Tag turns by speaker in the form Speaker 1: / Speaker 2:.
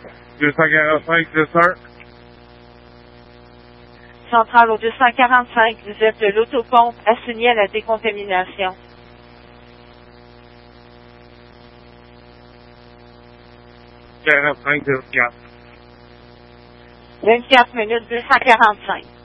Speaker 1: 245, 10-1.
Speaker 2: Centrale au 245, vous êtes de l'autopompe, assigné à la décontamination.
Speaker 1: 45, 04.
Speaker 2: 24 minutes 245.